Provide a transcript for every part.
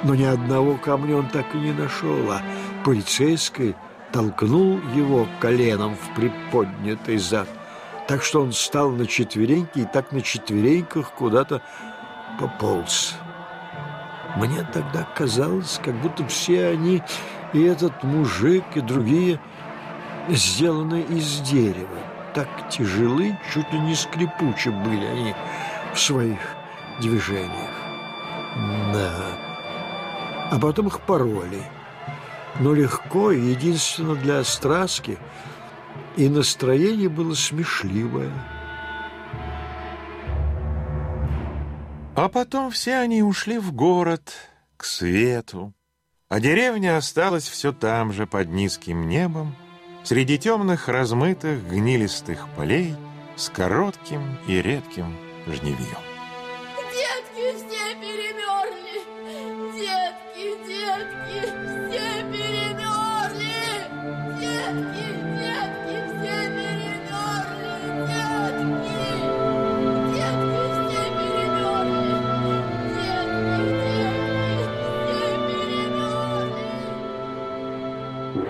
Но ни одного камня он так и не нашел, а полицейский толкнул его коленом в приподнятый зад, так что он встал на четвереньки и так на четвереньках куда-то пополз. Мне тогда казалось, как будто все они, и этот мужик, и другие, сделаны из дерева. Так тяжелы, чуть ли не скрипучи были они в своих движениях. Да. А потом их пороли. Но легко, и единственно для страстки, и настроение было смешливое. А потом все они ушли в город, к свету, а деревня осталась все там же, под низким небом, среди темных, размытых, гнилистых полей с коротким и редким жнивьем. Детки все перемерзли! Детки, детки, все перемерзли! Детки, детки, все перемерзли! Детки! Детки все перемерзли! Детки, детки, все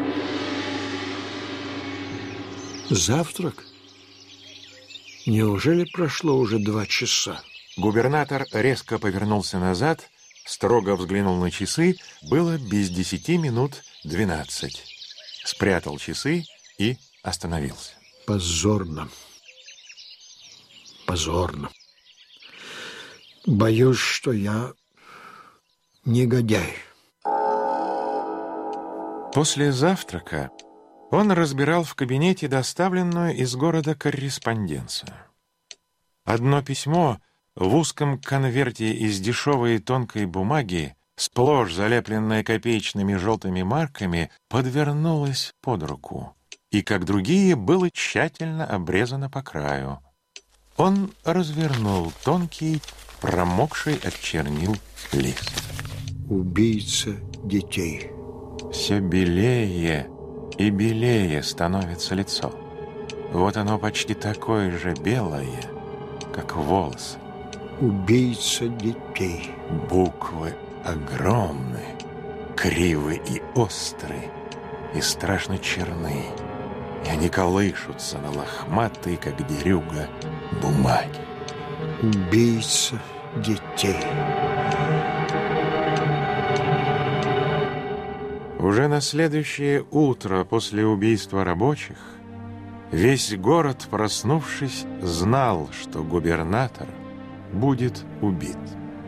перемерзли! Завтрак? Неужели прошло уже 2 часа? Губернатор резко повернулся назад, строго взглянул на часы, было без 10 минут 12. Спрятал часы и остановился. Позорно. Позорно. Боюсь, что я негодяй. После завтрака он разбирал в кабинете доставленную из города корреспонденцию. Одно письмо в узком конверте из дешевой тонкой бумаги, сплошь залепленное копеечными желтыми марками, подвернулось под руку и, как другие, было тщательно обрезано по краю. Он развернул тонкий, промокший от чернил лист. Убийца детей. Все белее и белее становится лицо. Вот оно почти такое же белое, как волосы. Убийца детей. Буквы огромны, кривы и остры, и страшно черны, и они колышутся на лохматой, как дерюга, бумаги. Убийца детей. Уже на следующее утро после убийства рабочих весь город, проснувшись, знал, что губернатор будет убит.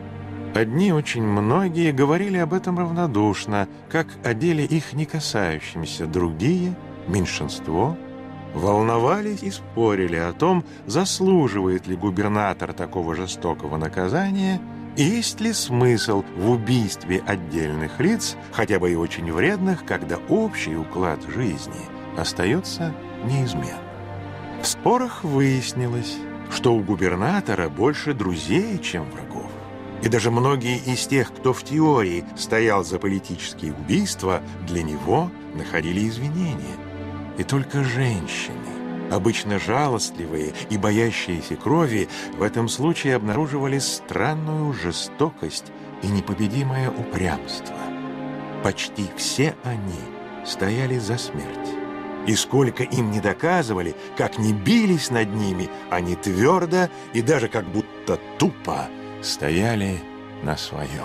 Одни, очень многие, говорили об этом равнодушно, как о деле их не касающемся. Другие, меньшинство, волновались и спорили о том, заслуживает ли губернатор такого жестокого наказания и есть ли смысл в убийстве отдельных лиц, хотя бы и очень вредных, когда общий уклад жизни остается неизменным. В спорах выяснилось, что у губернатора больше друзей, чем врагов. И даже многие из тех, кто в теории стоял за политические убийства, для него находили извинения. И только женщины, обычно жалостливые и боящиеся крови, в этом случае обнаруживали странную жестокость и непобедимое упрямство. Почти все они стояли за смерть. И сколько им не доказывали, как не бились над ними, они твердо и даже как будто тупо стояли на своем.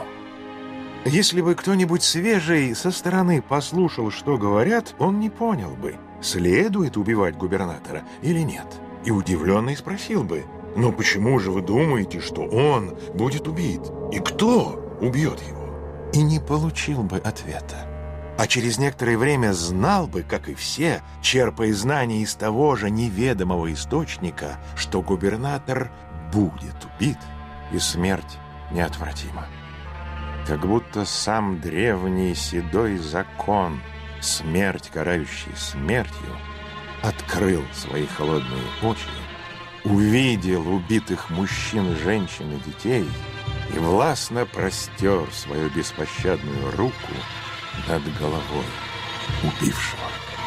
Если бы кто-нибудь свежий со стороны послушал, что говорят, он не понял бы, следует убивать губернатора или нет. И удивленный спросил бы: «Но почему же вы думаете, что он будет убит? И кто убьет его?» И не получил бы ответа. А через некоторое время знал бы, как и все, черпая знания из того же неведомого источника, что губернатор будет убит, и смерть неотвратима. Как будто сам древний седой закон, смерть, карающий смертью, открыл свои холодные очи, увидел убитых мужчин, женщин и детей и властно простер свою беспощадную руку над головой убившего.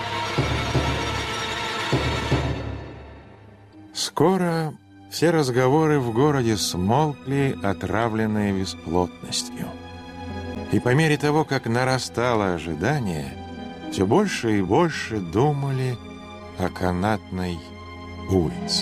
Скоро все разговоры в городе смолкли, отравленные бесплотностью. И по мере того, как нарастало ожидание, все больше и больше думали о Канатной улице.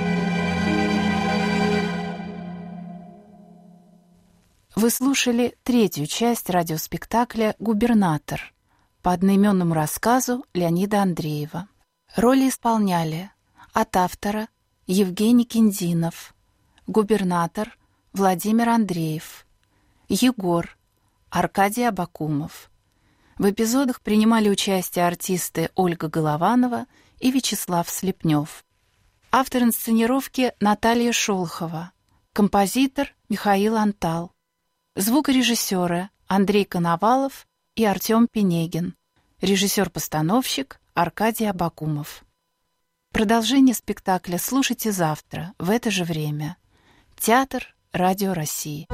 Вы слушали третью часть радиоспектакля «Губернатор» по одноименному рассказу Леонида Андреева. Роли исполняли от автора Евгений Киндинов, губернатор Владимир Андреев, Егор Аркадий Абакумов. В эпизодах принимали участие артисты Ольга Голованова и Вячеслав Слепнев. Автор инсценировки Наталья Шолохова, композитор Михаил Антал, звукорежиссеры Андрей Коновалов и Артем Пенегин, режиссер-постановщик Аркадий Абакумов. Продолжение спектакля слушайте завтра в это же время. Театр Радио России.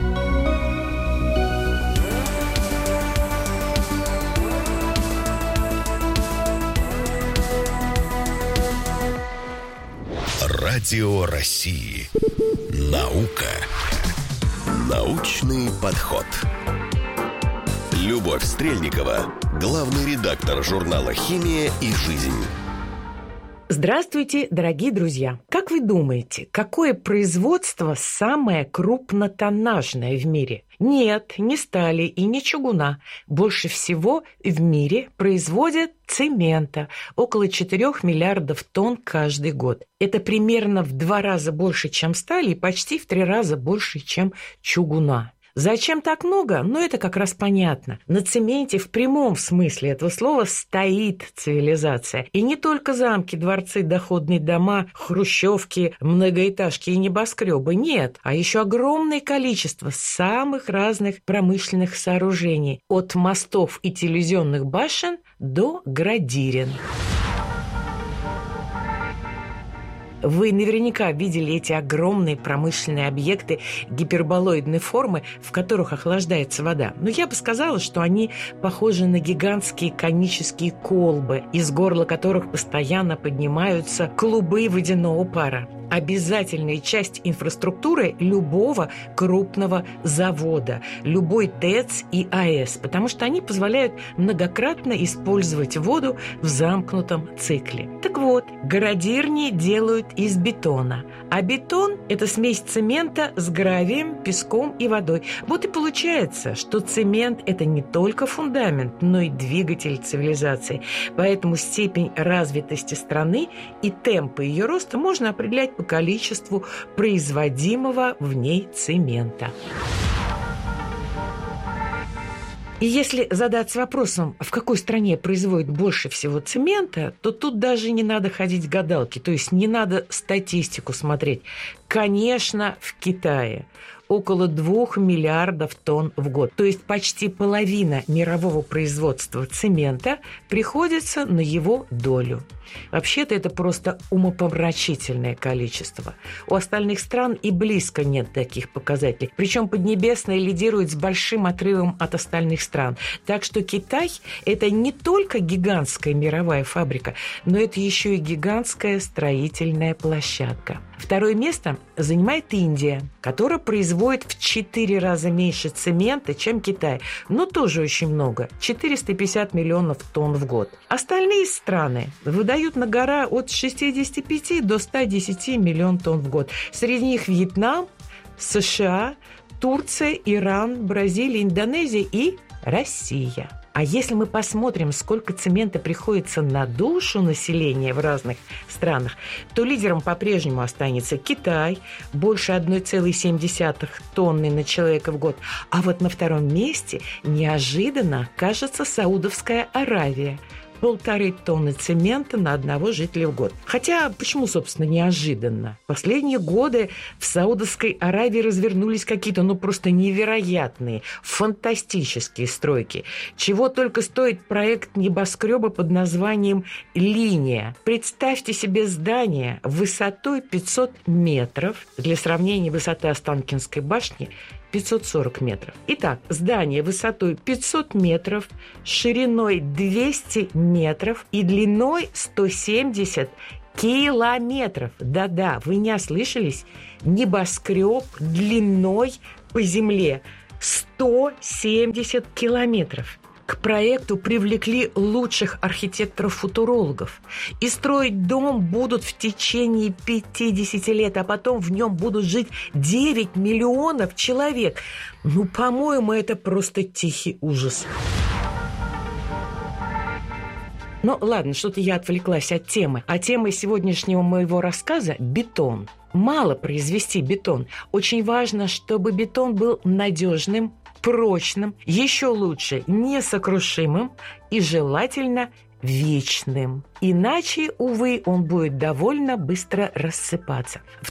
Радио России. Наука. Научный подход. Любовь Стрельникова, главный редактор журнала «Химия и жизнь». Здравствуйте, дорогие друзья! Как вы думаете, какое производство самое крупнотоннажное в мире? Нет, не стали и не чугуна. Больше всего в мире производят цемента. Около 4 миллиардов тонн каждый год. Это примерно в 2 раза больше, чем стали, и почти в 3 раза больше, чем чугуна. Зачем так много? Ну, это как раз понятно. На цементе в прямом смысле этого слова стоит цивилизация. И не только замки, дворцы, доходные дома, хрущевки, многоэтажки и небоскребы. Нет, а еще огромное количество самых разных промышленных сооружений. От мостов и телевизионных башен до градирен. Вы наверняка видели эти огромные промышленные объекты гиперболоидной формы, в которых охлаждается вода. Но я бы сказала, что они похожи на гигантские конические колбы, из горла которых постоянно поднимаются клубы водяного пара. Обязательная часть инфраструктуры любого крупного завода, любой ТЭЦ и АЭС, потому что они позволяют многократно использовать воду в замкнутом цикле. Так вот, градирни делают из бетона, а бетон – это смесь цемента с гравием, песком и водой. Вот и получается, что цемент – это не только фундамент, но и двигатель цивилизации. Поэтому степень развитости страны и темпы ее роста можно определять по количеству производимого в ней цемента. И если задаться вопросом, в какой стране производят больше всего цемента, то тут даже не надо ходить к гадалке, то есть не надо статистику смотреть. Конечно, в Китае. Около 2 миллиардов тонн в год. То есть почти половина мирового производства цемента приходится на его долю. Вообще-то это просто умопомрачительное количество. У остальных стран и близко нет таких показателей. Причем Поднебесная лидирует с большим отрывом от остальных стран. Так что Китай – это не только гигантская мировая фабрика, но это еще и гигантская строительная площадка. Второе место занимает Индия, которая производит в 4 раза меньше цемента, чем Китай. Но тоже очень много – 450 миллионов тонн в год. Остальные страны выдают на гора от 65 до 110 миллионов тонн в год. Среди них Вьетнам, США, Турция, Иран, Бразилия, Индонезия и Россия. А если мы посмотрим, сколько цемента приходится на душу населения в разных странах, то лидером по-прежнему останется Китай, больше 1,7 тонны на человека в год. А вот на втором месте неожиданно окажется Саудовская Аравия. 1,5 тонны цемента на одного жителя в год. Хотя, почему, собственно, неожиданно? В последние годы в Саудовской Аравии развернулись какие-то, просто невероятные, фантастические стройки. Чего только стоит проект небоскреба под названием «Линия». Представьте себе здание высотой 500 метров. Для сравнения, высота Останкинской башни 540 метров. Итак, здание высотой 500 метров, шириной 200 метров и длиной 170 километров. Да-да, вы не ослышались. Небоскреб длиной по земле 170 километров. К проекту привлекли лучших архитекторов-футурологов. И строить дом будут в течение 50 лет, а потом в нем будут жить 9 миллионов человек. Ну, по-моему, это просто тихий ужас. Ну, ладно, что-то я отвлеклась от темы. А темой сегодняшнего моего рассказа – бетон. Мало произвести бетон. Очень важно, чтобы бетон был надежным, прочным, еще лучше несокрушимым и желательно вечным. Иначе, увы, он будет довольно быстро рассыпаться. В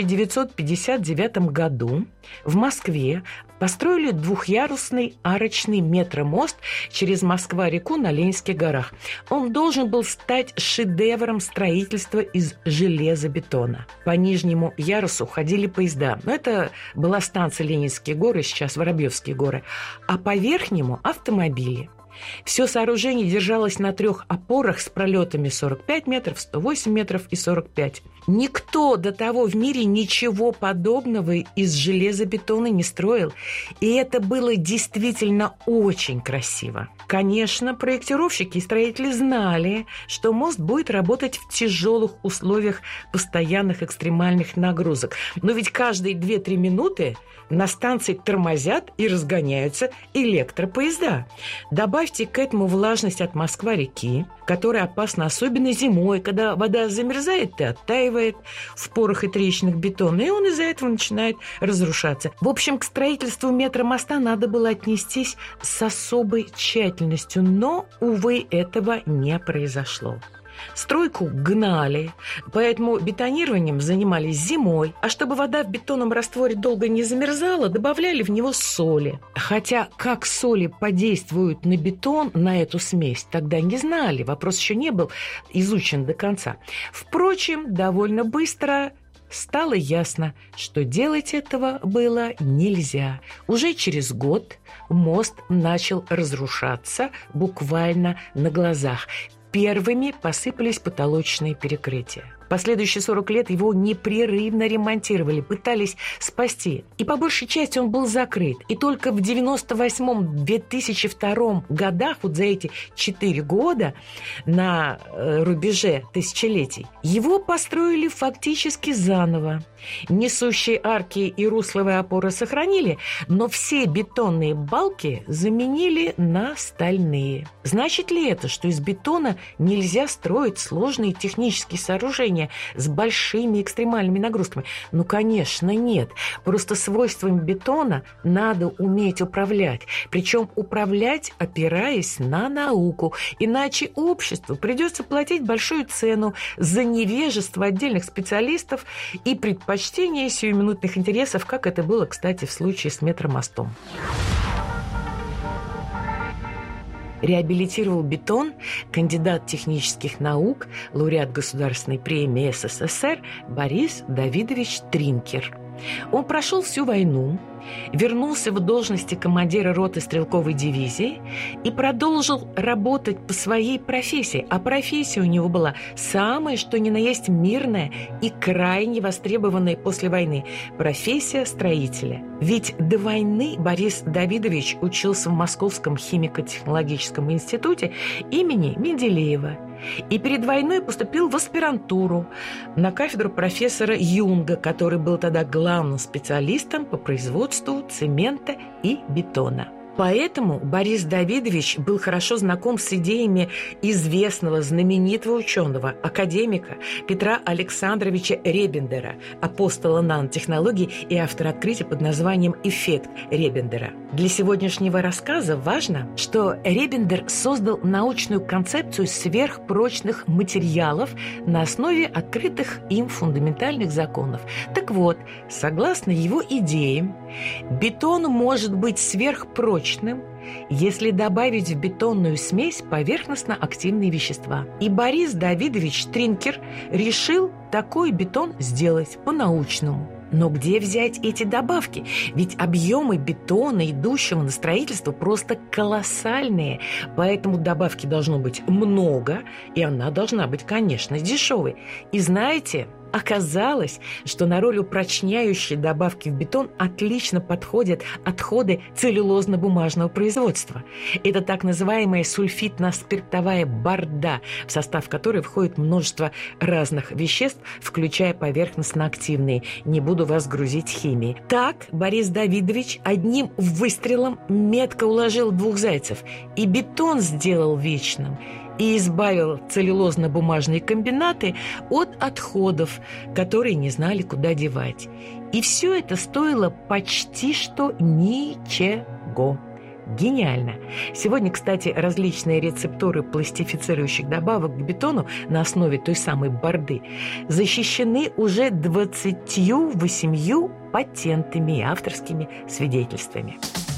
1959 году в Москве построили двухъярусный арочный метромост через Москва-реку на Ленинских горах. Он должен был стать шедевром строительства из железобетона. По нижнему ярусу ходили поезда. Но это была станция Ленинские горы, сейчас Воробьевские горы. А по верхнему – автомобили. Все сооружение держалось на 3 опорах с пролетами 45 метров, 108 метров и 45. Никто до того в мире ничего подобного из железобетона не строил. И это было действительно очень красиво. Конечно, проектировщики и строители знали, что мост будет работать в тяжелых условиях постоянных экстремальных нагрузок. Но ведь каждые 2-3 минуты на станции тормозят и разгоняются электропоезда. Добавьте к этому влажность от Москва-реки, которая опасна особенно зимой, когда вода замерзает и оттаивает в порах и трещинах бетона, и он из-за этого начинает разрушаться. В общем, к строительству метромоста надо было отнестись с особой тщательностью, но, увы, этого не произошло. Стройку гнали, поэтому бетонированием занимались зимой. А чтобы вода в бетонном растворе долго не замерзала, добавляли в него соли. Хотя как соли подействуют на бетон, на эту смесь, тогда не знали. Вопрос еще не был изучен до конца. Впрочем, довольно быстро стало ясно, что делать этого было нельзя. Уже через год мост начал разрушаться буквально на глазах. Первыми посыпались потолочные перекрытия. Последующие 40 лет его непрерывно ремонтировали, пытались спасти. И по большей части он был закрыт. И только в 98-2002 годах, вот за эти 4 года на рубеже тысячелетий, его построили фактически заново. Несущие арки и русловые опоры сохранили, но все бетонные балки заменили на стальные. Значит ли это, что из бетона нельзя строить сложные технические сооружения с большими экстремальными нагрузками? Ну, конечно, нет. Просто свойствами бетона надо уметь управлять. Причем управлять, опираясь на науку. Иначе обществу придется платить большую цену за невежество отдельных специалистов и предпочтение сиюминутных интересов, как это было, кстати, в случае с метромостом. Реабилитировал бетон кандидат технических наук, лауреат Государственной премии СССР Борис Давидович Тринкер. Он прошел всю войну, вернулся в должности командира роты стрелковой дивизии и продолжил работать по своей профессии. А профессия у него была самая, что ни на есть, мирная и крайне востребованная после войны – профессия строителя. Ведь до войны Борис Давидович учился в Московском химико-технологическом институте имени Менделеева. И перед войной поступил в аспирантуру на кафедру профессора Юнга, который был тогда главным специалистом по производству цемента и бетона. Поэтому Борис Давидович был хорошо знаком с идеями известного знаменитого ученого, академика Петра Александровича Ребендера, апостола нанотехнологий и автора открытия под названием «Эффект Ребендера». Для сегодняшнего рассказа важно, что Ребендер создал научную концепцию сверхпрочных материалов на основе открытых им фундаментальных законов. Так вот, согласно его идеям, бетон может быть сверхпрочным, если добавить в бетонную смесь поверхностно-активные вещества. И Борис Давидович Тринкер решил такой бетон сделать по-научному. Но где взять эти добавки? Ведь объемы бетона, идущего на строительство, просто колоссальные. Поэтому добавки должно быть много, и она должна быть, конечно, дешевой. И знаете, Оказалось, что на роль упрочняющей добавки в бетон отлично подходят отходы целлюлозно-бумажного производства. Это так называемая сульфитно-спиртовая борда, в состав которой входит множество разных веществ, включая поверхностно-активные. Не буду вас грузить химией. Так Борис Давидович одним выстрелом метко уложил 2 зайцев, и бетон сделал вечным, и избавил целлюлозно-бумажные комбинаты от отходов, которые не знали, куда девать. И все это стоило почти что ничего. Гениально! Сегодня, кстати, различные рецептуры пластифицирующих добавок к бетону на основе той самой борды защищены уже 28 патентами и авторскими свидетельствами.